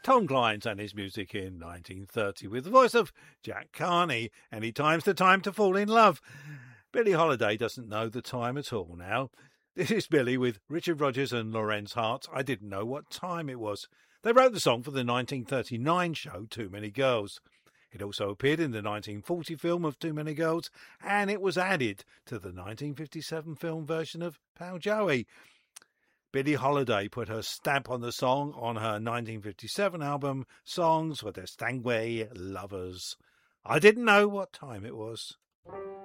Tom Glines and his music in 1930 with the voice of Jack Carney. Any time's the time to fall in love. Billie Holiday doesn't know the time at all now. This is Billie with Richard Rodgers and Lorenz Hart. I didn't know what time it was. They wrote the song for the 1939 show Too Many Girls. It also appeared in the 1940 film of Too Many Girls, and it was added to the 1957 film version of Pal Joey. Billie Holiday put her stamp on the song on her 1957 album Songs for the Stangway Lovers. I didn't know what time it was.